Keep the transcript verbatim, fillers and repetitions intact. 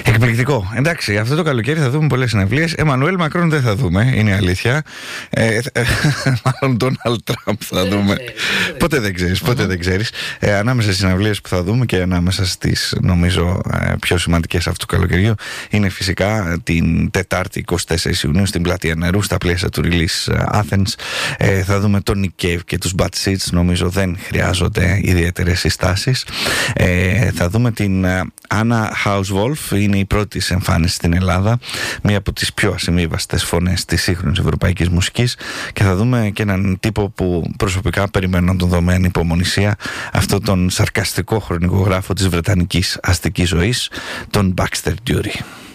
Εκπληκτικό. Εντάξει, αυτό το καλοκαίρι θα δούμε πολλές συναυλίες. Εμμανουέλ Μακρόν δεν θα δούμε, είναι η αλήθεια. Ε, ε, μάλλον Ντόναλντ Τραμπ θα δούμε. Ποτέ δεν ξέρεις, ποτέ δεν ξέρεις. Ε, ανάμεσα στις συναυλίες που θα δούμε και ανάμεσα στις, νομίζω, ε, πιο σημαντικές αυτού του καλοκαιριού είναι φυσικά την Τετάρτη εικοστή τέταρτη Ιουνίου στην Πλατεία Νερού, στα πλαίσια του Release Athens. Ε, θα δούμε τον Nick Cave και τους Bad Seeds. Νομίζω δεν χρειάζονται ιδιαίτερες συστάσεις. Ε, θα δούμε την Anna Hauswolf, είναι η πρώτη της εμφάνιση στην Ελλάδα, μία από τις πιο ασημίβαστες φωνές της σύγχρονης ευρωπαϊκής μουσικής, και θα δούμε και έναν τύπο που προσωπικά περιμένω να τον δω με ανυπομονησία, αυτό τον σαρκαστικό χρονικογράφο της βρετανικής αστικής ζωής, τον Baxter Dury.